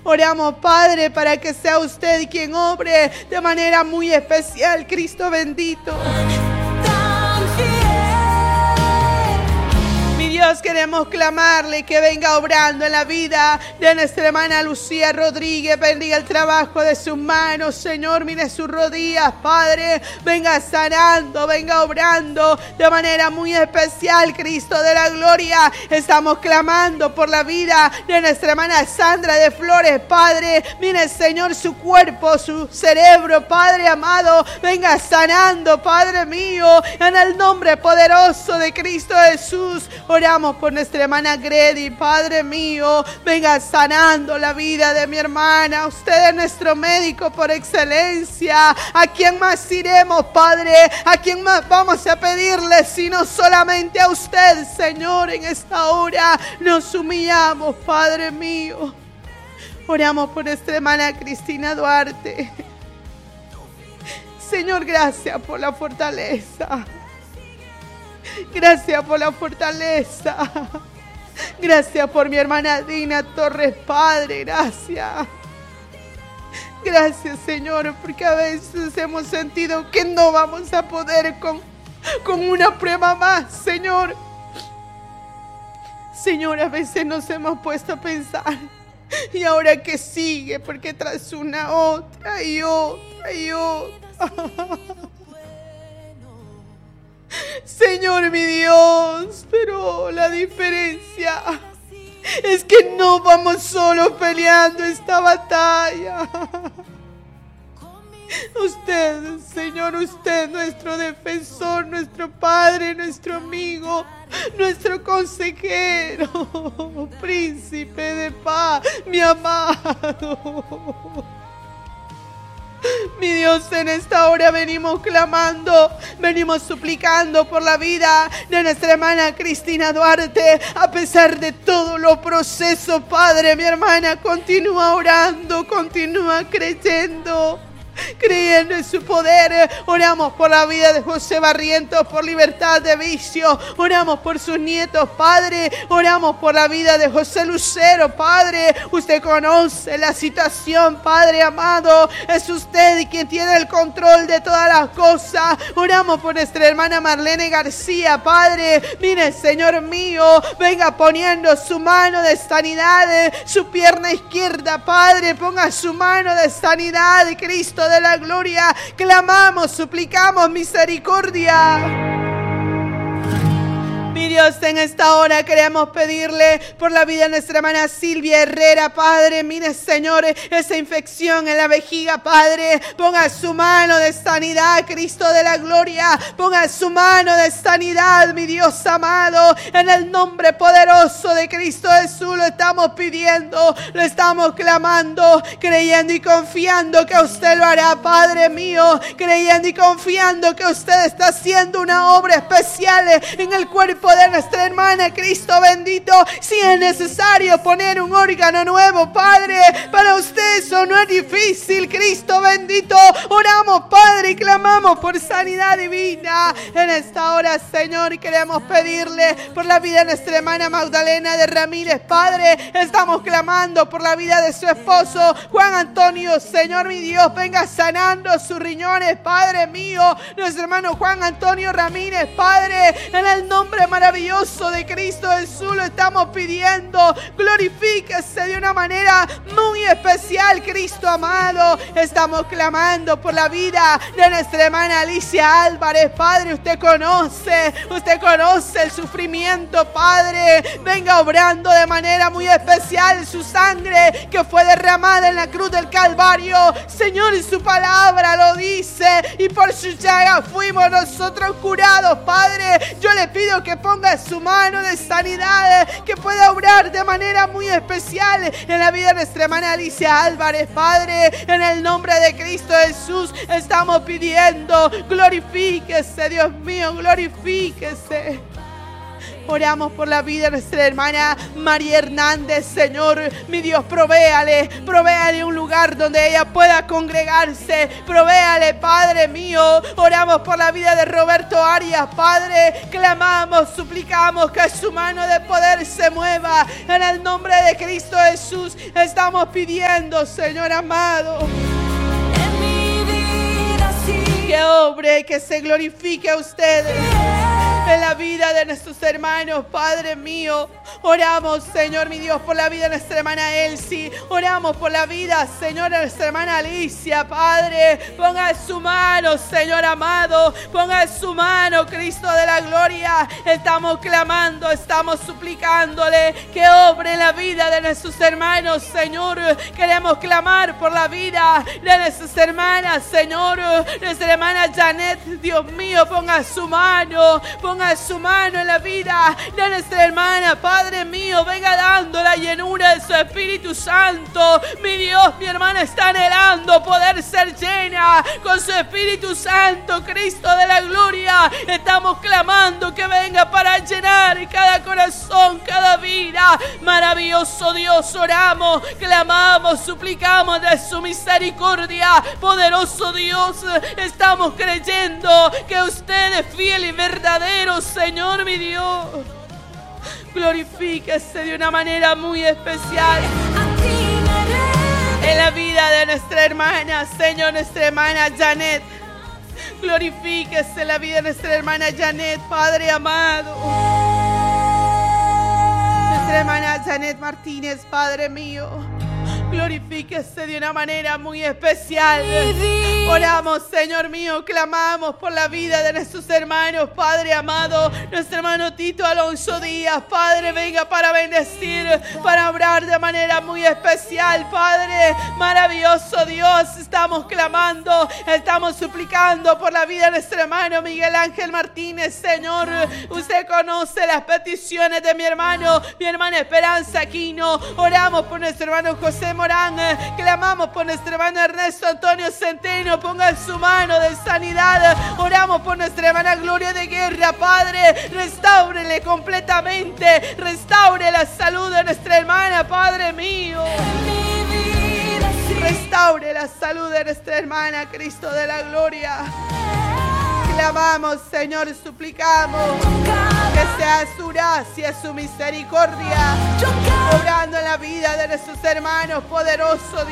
Oramos, Padre, para que sea usted quien obre de manera muy especial, Cristo bendito. Dios, queremos clamarle que venga obrando en la vida de nuestra hermana Lucía Rodríguez. Bendiga el trabajo de sus manos, Señor. Mire sus rodillas, Padre. Venga sanando, venga obrando de manera muy especial, Cristo de la gloria. Estamos clamando por la vida de nuestra hermana Sandra de Flores, Padre. Mire, Señor, su cuerpo, su cerebro, Padre amado. Venga sanando, Padre mío, en el nombre poderoso de Cristo Jesús. Oramos por nuestra hermana Grady, Padre mío, venga sanando la vida de mi hermana. Usted es nuestro médico por excelencia. ¿A quién más iremos, Padre? ¿A quién más vamos a pedirle sino solamente a usted, Señor? En esta hora nos humillamos, Padre mío. Oramos por nuestra hermana Cristina Duarte. Señor, gracias por la fortaleza. Gracias por la fortaleza. Gracias por mi hermana Dina Torres, Padre. Gracias. Gracias, Señor, porque a veces hemos sentido que no vamos a poder con una prueba más, Señor. Señor, a veces nos hemos puesto a pensar, ¿y ahora qué sigue? Porque tras una, otra y otra y otra. Señor mi Dios, pero la diferencia es que no vamos solos peleando esta batalla. Usted, Señor, usted, nuestro defensor, nuestro Padre, nuestro amigo, nuestro consejero, príncipe de paz, mi amado. Mi Dios, en esta hora venimos clamando, venimos suplicando por la vida de nuestra hermana Cristina Duarte. A pesar de todos los procesos, Padre, mi hermana continúa orando, continúa creyendo en su poder. Oramos por la vida de José Barrientos, por libertad de vicio. Oramos por sus nietos, Padre. Oramos por la vida de José Lucero, Padre. Usted conoce la situación, Padre amado. Es usted quien tiene el control de todas las cosas. Oramos por nuestra hermana Marlene García, Padre. Mire, Señor mío, venga poniendo su mano de sanidad, su pierna izquierda, Padre. Ponga su mano de sanidad, Cristo de la gloria. Clamamos, suplicamos misericordia. Mi Dios, en esta hora queremos pedirle por la vida de nuestra hermana Silvia Herrera, Padre. Mire, Señor, esa infección en la vejiga, Padre. Ponga su mano de sanidad, Cristo de la gloria. Ponga su mano de sanidad, mi Dios amado. En el nombre poderoso de Cristo Jesús lo estamos pidiendo, lo estamos clamando, creyendo y confiando que usted lo hará, Padre mío. Creyendo y confiando que usted está haciendo una obra especial en el cuerpo de nuestra hermana, Cristo bendito. Si es necesario poner un órgano nuevo, Padre, para usted eso no es difícil, Cristo bendito. Oramos, Padre, y clamamos por sanidad divina. En esta hora, Señor, queremos pedirle por la vida de nuestra hermana Magdalena de Ramírez, Padre. Estamos clamando por la vida de su esposo Juan Antonio. Señor mi Dios, venga sanando sus riñones, Padre mío. Nuestro hermano Juan Antonio Ramírez, Padre, en el nombre maravilloso de Cristo Jesús lo estamos pidiendo. Glorifíquese de una manera muy especial, Cristo amado. Estamos clamando por la vida de nuestra hermana Alicia Álvarez, Padre. Usted conoce el sufrimiento, Padre. Venga obrando de manera muy especial su sangre que fue derramada en la cruz del Calvario. Señor, su palabra lo dice, y por su llaga fuimos nosotros curados, Padre. Yo le pido que ponga su mano de sanidad, que pueda obrar de manera muy especial en la vida de nuestra hermana Alicia Álvarez, Padre. En el nombre de Cristo Jesús estamos pidiendo, glorifíquese, Dios mío, glorifíquese. Oramos por la vida de nuestra hermana María Hernández, Señor. Mi Dios, provéale un lugar donde ella pueda congregarse. Provéale, Padre mío. Oramos por la vida de Roberto Arias, Padre. Clamamos, suplicamos que su mano de poder se mueva. En el nombre de Cristo Jesús estamos pidiendo, Señor amado, que obre, que se glorifique a ustedes en la vida de nuestros hermanos, Padre mío. Oramos, Señor, mi Dios, por la vida de nuestra hermana Elsie. Oramos por la vida, Señor, de nuestra hermana Alicia, Padre. Ponga su mano, Señor amado. Ponga su mano, Cristo de la gloria. Estamos clamando, estamos suplicándole que obre en la vida de nuestros hermanos, Señor. Queremos clamar por la vida de nuestras hermanas, Señor. Nuestra hermana Janet, Dios mío, ponga su mano en la vida de nuestra hermana, Padre mío. Venga dando la llenura de su Espíritu Santo. Mi Dios, mi hermana está anhelando poder ser llena con su Espíritu Santo, Cristo de la gloria. Estamos clamando que venga para llenar cada corazón, cada vida. Maravilloso Dios, oramos, clamamos, suplicamos de su misericordia. Poderoso Dios, estamos creyendo que usted es fiel y verdadero, Señor, mi Dios. Glorifíquese de una manera muy especial en la vida de nuestra hermana, Señor, nuestra hermana Janet. Glorifíquese en la vida de nuestra hermana Janet, Padre amado. Nuestra hermana Janet Martínez, Padre mío. Glorifíquese de una manera muy especial. Oramos, Señor mío, clamamos por la vida de nuestros hermanos, Padre amado. Nuestro hermano Tito Alonso Díaz, Padre, venga para bendecir, para obrar de manera muy especial, Padre. Maravilloso Dios, estamos clamando, estamos suplicando por la vida de nuestro hermano Miguel Ángel Martínez, Señor. Usted conoce las peticiones de mi hermana Esperanza Aquino. Oramos por nuestro hermano José Morán, clamamos por nuestro hermano Ernesto Antonio Centeno. Ponga su mano de sanidad. Oramos por nuestra hermana Gloria de Guerra, Padre. Restáurele completamente. Restaure la salud de nuestra hermana, Padre mío. Restaure la salud de nuestra hermana, Cristo de la gloria. Clamamos, Señor, suplicamos que sea su gracia, su misericordia, obrando en la vida de nuestros hermanos, poderoso Dios.